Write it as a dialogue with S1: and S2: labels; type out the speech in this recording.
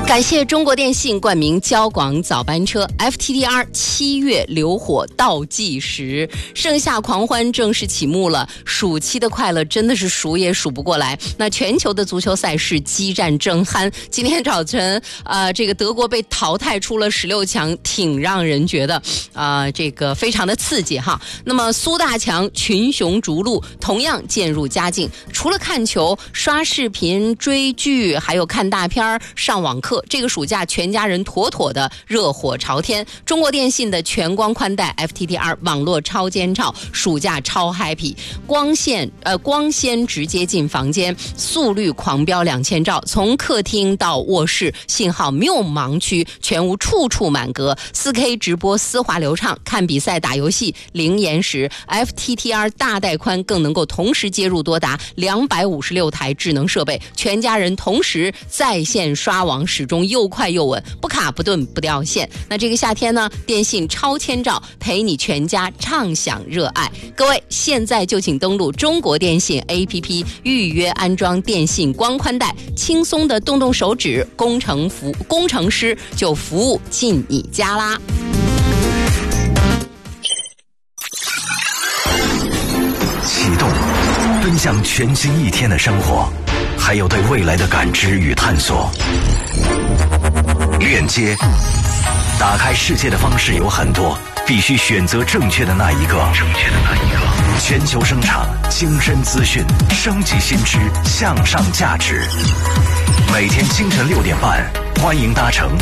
S1: 感谢中国电信冠名交广早班车 FTTR 7月流火倒计时，盛夏狂欢正式启幕了。暑期的快乐真的是数也数不过来。那全球的足球赛事激战正酣，今天早晨这个德国被淘汰出了16强，挺让人觉得这个非常的刺激哈。那么苏大强群雄逐鹿，同样渐入佳境。除了看球、刷视频、追剧，还有看大片、上网课，这个暑假全家人妥妥的热火朝天。中国电信的全光宽带 FTTR 网络超奸照，暑假超 happy， 光纤直接进房间，速率狂飙2000兆，从客厅到卧室信号没有盲区，全屋处处满格， 4K 直播丝滑流畅，看比赛打游戏零延时。 FTTR 大带宽更能够同时接入多达256台智能设备，全家人同时在线刷网，始终又快又稳，不卡不顿不掉线。那这个夏天呢，电信超千兆陪你全家畅享热爱。各位现在就请登录中国电信 APP 预约安装电信光宽带，轻松的动动手指，工程师就服务进你家啦。
S2: 启动，奔向全新一天的生活，还有对未来的感知与探索。链接，打开世界的方式有很多，必须选择正确的那一个。全球生产，精深资讯，升级新知，向上价值。每天清晨6点半，欢迎搭乘